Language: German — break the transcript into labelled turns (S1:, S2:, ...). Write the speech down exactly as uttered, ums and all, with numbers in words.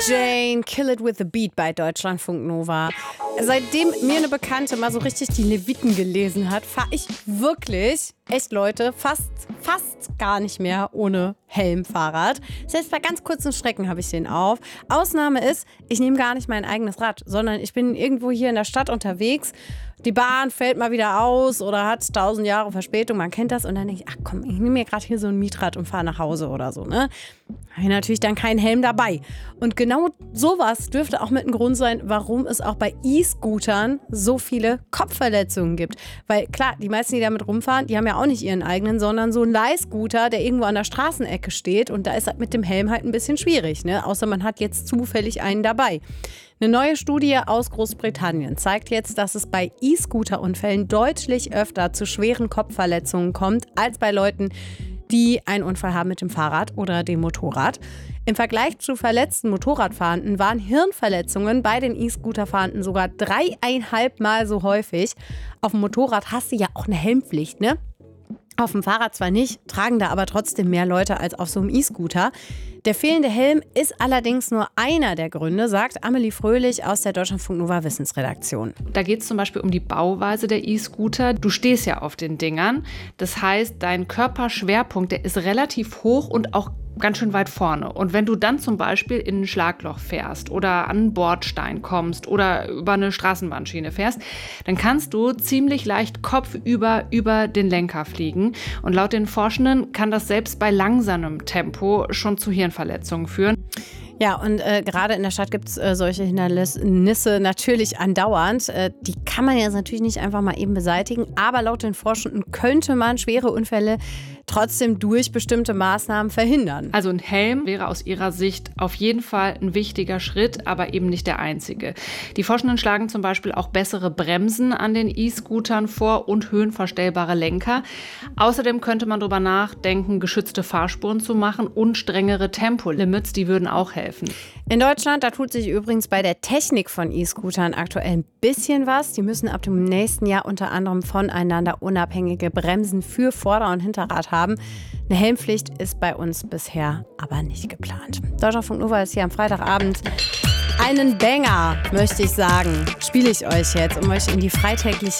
S1: Jane, Kill It With The Beat bei Deutschlandfunk Nova. Seitdem mir eine Bekannte mal so richtig die Leviten gelesen hat, fahre ich wirklich, echt Leute, fast, fast gar nicht mehr ohne Helm Fahrrad. Selbst bei ganz kurzen Strecken habe ich den auf. Ausnahme ist, ich nehme gar nicht mein eigenes Rad, sondern ich bin irgendwo hier in der Stadt unterwegs. Die Bahn fällt mal wieder aus oder hat tausend Jahre Verspätung, man kennt das. Und dann denke ich, ach komm, ich nehme mir gerade hier so ein Mietrad und fahre nach Hause oder so, ne? Habe ich natürlich dann keinen Helm dabei. Und genau sowas dürfte auch mit ein Grund sein, warum es auch bei E-Scootern so viele Kopfverletzungen gibt. Weil klar, die meisten, die damit rumfahren, die haben ja auch nicht ihren eigenen, sondern so einen Leihscooter, der irgendwo an der Straßenecke steht. Und da ist das mit dem Helm halt ein bisschen schwierig, ne? Außer man hat jetzt zufällig einen dabei. Eine neue Studie aus Großbritannien zeigt jetzt, dass es bei E-Scooter-Unfällen deutlich öfter zu schweren Kopfverletzungen kommt, als bei Leuten, die einen Unfall haben mit dem Fahrrad oder dem Motorrad. Im Vergleich zu verletzten Motorradfahrenden waren Hirnverletzungen bei den E-Scooter-Fahrenden sogar dreieinhalb Mal so häufig. Auf dem Motorrad hast du ja auch eine Helmpflicht, ne? Auf dem Fahrrad zwar nicht, tragen da aber trotzdem mehr Leute als auf so einem E-Scooter. Der fehlende Helm ist allerdings nur einer der Gründe, sagt Amelie Fröhlich aus der Deutschlandfunk Nova Wissensredaktion.
S2: Da geht es zum Beispiel um die Bauweise der E-Scooter. Du stehst ja auf den Dingern. Das heißt, dein Körperschwerpunkt, der ist relativ hoch und auch ganz schön weit vorne. Und wenn du dann zum Beispiel in ein Schlagloch fährst oder an einen Bordstein kommst oder über eine Straßenbahnschiene fährst, dann kannst du ziemlich leicht kopfüber über den Lenker fliegen. Und laut den Forschenden kann das selbst bei langsamem Tempo schon zu Hirnverletzungen führen.
S1: Ja, und äh, gerade in der Stadt gibt es äh, solche Hindernisse natürlich andauernd. Äh, die kann man jetzt natürlich nicht einfach mal eben beseitigen. Aber laut den Forschenden könnte man schwere Unfälle trotzdem durch bestimmte Maßnahmen verhindern.
S2: Also ein Helm wäre aus ihrer Sicht auf jeden Fall ein wichtiger Schritt, aber eben nicht der einzige. Die Forschenden schlagen zum Beispiel auch bessere Bremsen an den E-Scootern vor und höhenverstellbare Lenker. Außerdem könnte man darüber nachdenken, geschützte Fahrspuren zu machen und strengere Tempolimits, die würden auch helfen.
S1: In Deutschland, da tut sich übrigens bei der Technik von E-Scootern aktuell ein bisschen was. Die müssen ab dem nächsten Jahr unter anderem voneinander unabhängige Bremsen für Vorder- und Hinterrad haben. Eine Helmpflicht ist bei uns bisher aber nicht geplant. Deutschlandfunk Nova ist hier am Freitagabend. Einen Banger, möchte ich sagen, spiele ich euch jetzt, um euch in die freitägliche